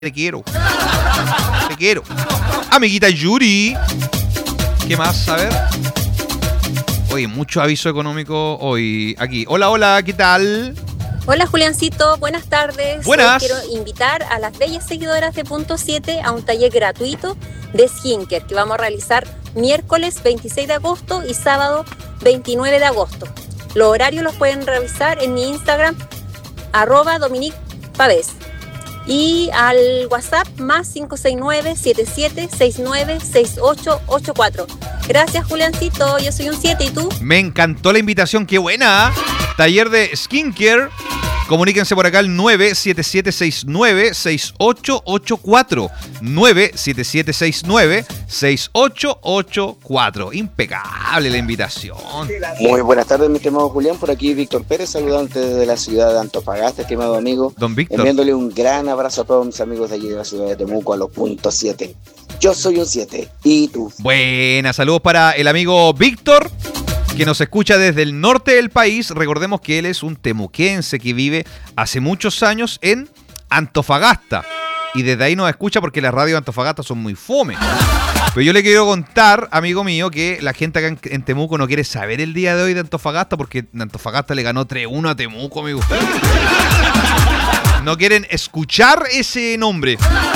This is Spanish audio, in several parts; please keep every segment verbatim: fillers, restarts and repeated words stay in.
Te quiero. Te quiero. Amiguita Yuri. ¿Qué más? A ver. Oye, mucho aviso económico hoy aquí. Hola, hola, ¿qué tal? Hola Juliancito, buenas tardes. Buenas. Hoy quiero invitar a las bellas seguidoras de Punto siete a un taller gratuito de skincare que vamos a realizar miércoles veintiséis de agosto y sábado veintinueve de agosto. Los horarios los pueden revisar en mi Instagram, arroba Dominique Pavés. Y al WhatsApp más cinco seis nueve, siete siete seis nueve, seis ocho ocho cuatro. Gracias Juliancito, yo soy un siete, ¿y tú? Me encantó la invitación, qué buena. Taller de skincare. Comuníquense por acá al nueve siete siete seis nueve, seis ocho ocho cuatro. nueve siete siete seis nueve, seis ocho ocho cuatro. Impecable la invitación. Muy buenas tardes, mi estimado Julián. Por aquí Víctor Pérez, saludante desde la ciudad de Antofagasta, estimado amigo. Don Víctor. Enviándole un gran abrazo a todos mis amigos de allí de la ciudad de Temuco, a los Punto siete. Yo soy un siete. ¿Y tú? Buenas, saludos para el amigo Víctor, que nos escucha desde el norte del país. Recordemos que él es un temuquense que vive hace muchos años en Antofagasta. Y desde ahí nos escucha porque las radios de Antofagasta son muy fome. Pero yo le quiero contar, amigo mío, que la gente acá en, en Temuco no quiere saber el día de hoy de Antofagasta porque Antofagasta le ganó tres uno a Temuco, amigo. No quieren escuchar ese nombre.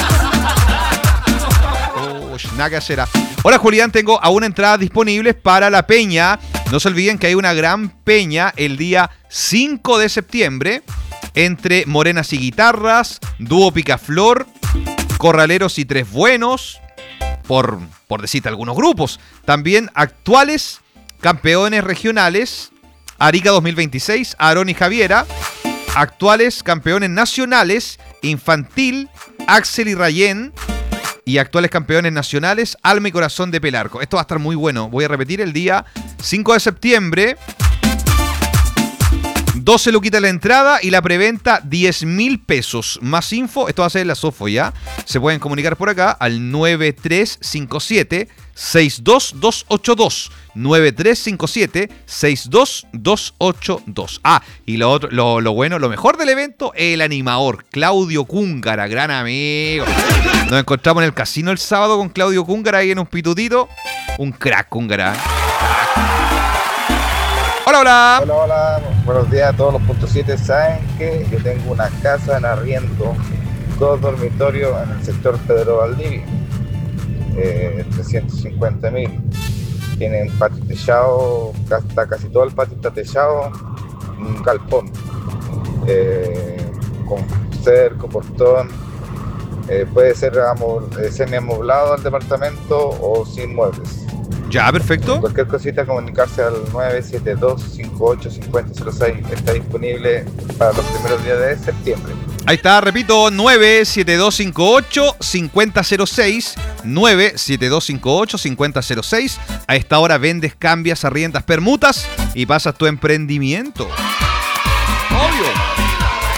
Oh, nada que hacer. Hola Julián, tengo aún entradas disponibles para la peña. No se olviden que hay una gran peña el día cinco de septiembre entre Morenas y Guitarras, Dúo Picaflor, Corraleros y Tres Buenos, por, por decirte algunos grupos. También actuales campeones regionales, Arica dos mil veintiséis, Aarón y Javiera. Actuales campeones nacionales, Infantil, Axel y Rayén. Y actuales campeones nacionales, Alma y Corazón de Pelarco. Esto va a estar muy bueno. Voy a repetir el día cinco de septiembre. doce luquitas la entrada y la preventa diez mil pesos. Más info, esto va a ser en la Sofo ya. Se pueden comunicar por acá al nueve tres cinco siete, seis dos dos ocho dos. nueve tres cinco siete, seis dos dos ocho dos. Ah, y lo, otro, lo, lo bueno, lo mejor del evento, el animador, Claudio Cúngara, gran amigo. Nos encontramos en el casino el sábado con Claudio Cúngara ahí en un pitutito. Un crack, Cúngara. Hola, hola. Hola, hola. Buenos días a todos los Punto siete. Saben que yo tengo una casa en arriendo, dos dormitorios en el sector Pedro Valdivia. Eh, trescientos cincuenta mil. Tienen patio techado, está casi todo el patio está techado, un galpón. Eh, con cerco, portón. Eh, puede ser amor, eh, semi-amoblado al departamento o sin muebles. Ya, perfecto. Cualquier cosita, comunicarse al nueve siete dos, cinco ocho cinco cero cero seis. Está disponible para los primeros días de septiembre. Ahí está, repito, nueve siete dos cinco ocho cinco cero cero seis. nueve siete dos cinco ocho cinco cero cero seis. A esta hora vendes, cambias, arriendas, permutas y pasas tu emprendimiento. Obvio.